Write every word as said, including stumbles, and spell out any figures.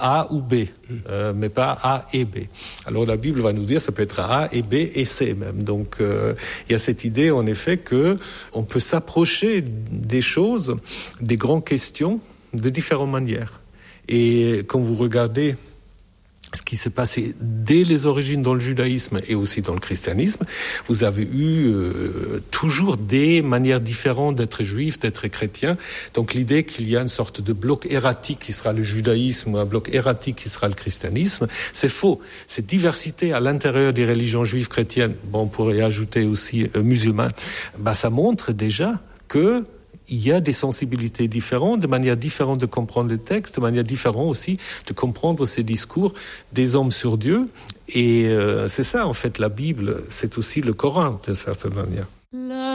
A ou B, euh, mais pas A et B. Alors la Bible va nous dire ça peut être A et B et C même. Donc euh, il y a cette idée en effet que on peut s'approcher des choses, des grandes questions de différentes manières. Et quand vous regardez ce qui s'est passé dès les origines dans le judaïsme et aussi dans le christianisme, vous avez eu euh, toujours des manières différentes d'être juif, d'être chrétien. Donc l'idée qu'il y a une sorte de bloc erratique qui sera le judaïsme ou un bloc erratique qui sera le christianisme, c'est faux. Cette diversité à l'intérieur des religions juives, chrétiennes, bon, on pourrait ajouter aussi euh, musulmanes, bah, ça montre déjà que il y a des sensibilités différentes, de manières différentes de comprendre le texte, de manière différente aussi de comprendre ces discours des hommes sur Dieu. Et euh, c'est ça, en fait, la Bible, c'est aussi le Coran, d'une certaine manière.